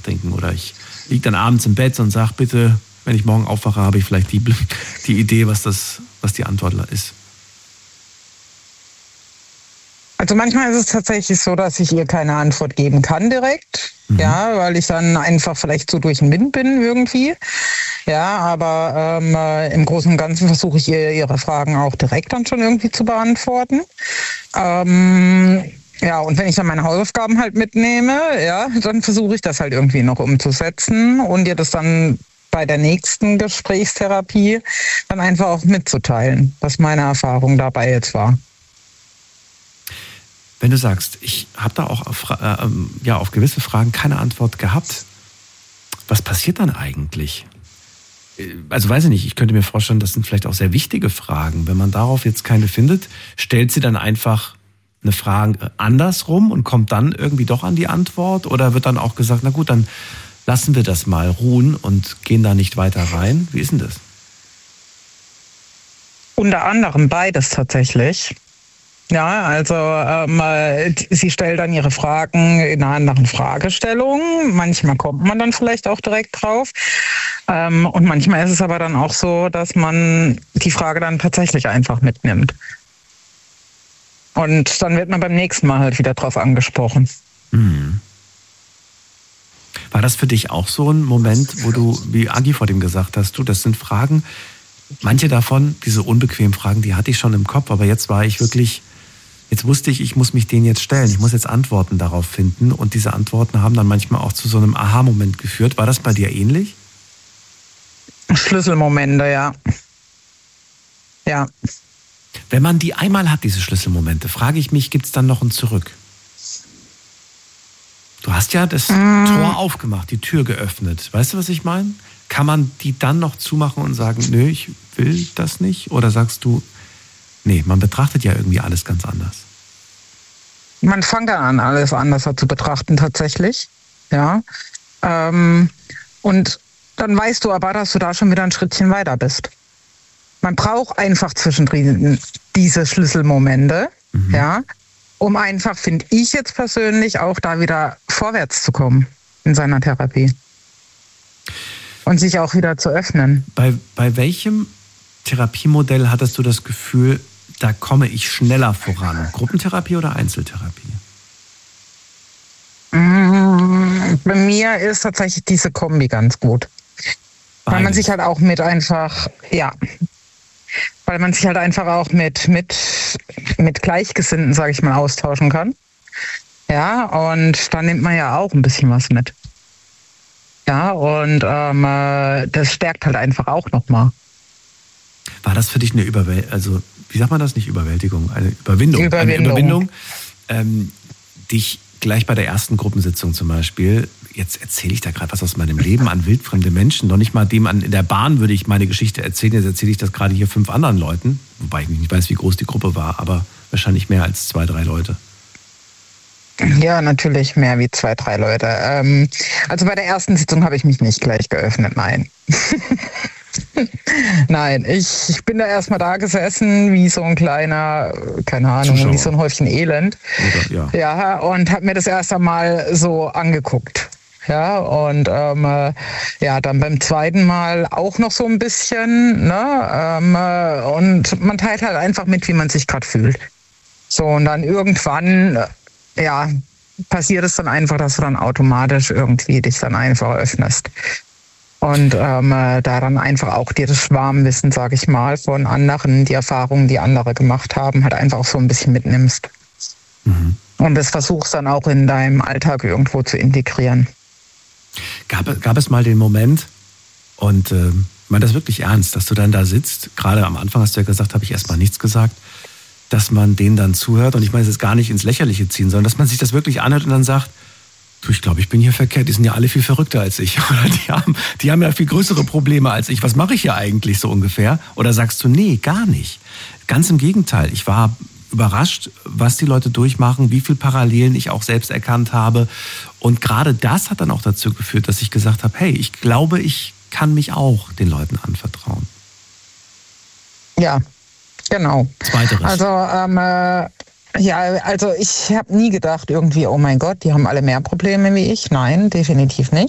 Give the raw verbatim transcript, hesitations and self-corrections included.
nachdenken. Oder ich liege dann abends im Bett und sage, bitte, wenn ich morgen aufwache, habe ich vielleicht die, die Idee, was, das, was die Antwort ist. Also manchmal ist es tatsächlich so, dass ich ihr keine Antwort geben kann direkt. Mhm. Ja, weil ich dann einfach vielleicht so durch den Wind bin irgendwie. Ja, aber ähm, äh, im Großen und Ganzen versuche ich ihr ihre Fragen auch direkt dann schon irgendwie zu beantworten. Ähm, ja, und wenn ich dann meine Hausaufgaben halt mitnehme, ja, dann versuche ich das halt irgendwie noch umzusetzen und ihr das dann bei der nächsten Gesprächstherapie dann einfach auch mitzuteilen, was meine Erfahrung dabei jetzt war. Wenn du sagst, ich habe da auch auf, äh, ja, auf gewisse Fragen keine Antwort gehabt, was passiert dann eigentlich? Also weiß ich nicht, ich könnte mir vorstellen, das sind vielleicht auch sehr wichtige Fragen. Wenn man darauf jetzt keine findet, stellt sie dann einfach eine Frage andersrum und kommt dann irgendwie doch an die Antwort? Oder wird dann auch gesagt, na gut, dann lassen wir das mal ruhen und gehen da nicht weiter rein? Wie ist denn das? Unter anderem beides tatsächlich. Ja, also ähm, sie stellt dann ihre Fragen in einer anderen Fragestellung. Manchmal kommt man dann vielleicht auch direkt drauf. Ähm, und manchmal ist es aber dann auch so, dass man die Frage dann tatsächlich einfach mitnimmt. Und dann wird man beim nächsten Mal halt wieder drauf angesprochen. Mhm. War das für dich auch so ein Moment, wo du, wie Agi vor dem gesagt hast, du, das sind Fragen, manche davon, diese unbequemen Fragen, die hatte ich schon im Kopf, aber jetzt war ich wirklich... Jetzt wusste ich, ich muss mich denen jetzt stellen. Ich muss jetzt Antworten darauf finden. Und diese Antworten haben dann manchmal auch zu so einem Aha-Moment geführt. War das bei dir ähnlich? Schlüsselmomente, ja. Ja. Wenn man die einmal hat, diese Schlüsselmomente, frage ich mich, gibt es dann noch ein Zurück? Du hast ja das mm. Tor aufgemacht, die Tür geöffnet. Weißt du, was ich meine? Kann man die dann noch zumachen und sagen, nö, ich will das nicht? Oder sagst du, nee, man betrachtet ja irgendwie alles ganz anders. Man fängt dann an, alles anders zu betrachten tatsächlich. Ja. Ähm, und dann weißt du aber, dass du da schon wieder ein Schrittchen weiter bist. Man braucht einfach zwischendrin diese Schlüsselmomente, mhm. ja, um einfach, finde ich jetzt persönlich, auch da wieder vorwärts zu kommen in seiner Therapie. Und sich auch wieder zu öffnen. Bei, bei welchem Therapiemodell hattest du das Gefühl, da komme ich schneller voran? Gruppentherapie oder Einzeltherapie? Bei mir ist tatsächlich diese Kombi ganz gut. Beides. Weil man sich halt auch mit einfach, ja, weil man sich halt einfach auch mit, mit, mit Gleichgesinnten, sage ich mal, austauschen kann. Ja, und da nimmt man ja auch ein bisschen was mit. Ja, und ähm, das stärkt halt einfach auch nochmal. War das für dich eine Überwältigung, also wie sagt man das, nicht Überwältigung, eine Überwindung, Überwindung. eine Überwindung, ähm, dich gleich bei der ersten Gruppensitzung zum Beispiel, jetzt erzähle ich da gerade was aus meinem Leben an wildfremde Menschen, noch nicht mal dem an, in der Bahn würde ich meine Geschichte erzählen, jetzt erzähle ich das gerade hier fünf anderen Leuten, wobei ich nicht weiß, wie groß die Gruppe war, aber wahrscheinlich mehr als zwei, drei Leute. Ja, natürlich mehr wie zwei, drei Leute. Ähm, also bei der ersten Sitzung habe ich mich nicht gleich geöffnet, nein. Nein, ich, ich bin da erstmal da gesessen, wie so ein kleiner, keine Ahnung, Zuschauer. Wie so ein Häufchen Elend. Oder, ja. ja, und habe mir das erst einmal so angeguckt. Ja, und ähm, ja, dann beim zweiten Mal auch noch so ein bisschen, ne? Ähm, und man teilt halt einfach mit, wie man sich gerade fühlt. So, und dann irgendwann, ja, passiert es dann einfach, dass du dann automatisch irgendwie dich dann einfach öffnest. Und ähm, da dann einfach auch dir das Schwarmwissen, sag ich mal, von anderen, die Erfahrungen, die andere gemacht haben, halt einfach so ein bisschen mitnimmst. Mhm. Und das versuchst dann auch in deinem Alltag irgendwo zu integrieren. Gab, gab es mal den Moment, und äh, ich meine das wirklich ernst, dass du dann da sitzt, gerade am Anfang hast du ja gesagt, habe ich erstmal nichts gesagt, dass man denen dann zuhört, und ich meine es ist gar nicht ins Lächerliche ziehen, sondern dass man sich das wirklich anhört und dann sagt, du, ich glaube, ich bin hier verkehrt, die sind ja alle viel verrückter als ich. Oder die haben, die haben ja viel größere Probleme als ich. Was mache ich hier eigentlich so ungefähr? Oder sagst du, nee, gar nicht. Ganz im Gegenteil. Ich war überrascht, was die Leute durchmachen, wie viel Parallelen ich auch selbst erkannt habe. Und gerade das hat dann auch dazu geführt, dass ich gesagt habe, hey, ich glaube, ich kann mich auch den Leuten anvertrauen. Ja, genau. Zweiteres. Also, ähm, äh Ja, also ich habe nie gedacht irgendwie, oh mein Gott, die haben alle mehr Probleme wie ich. Nein, definitiv nicht.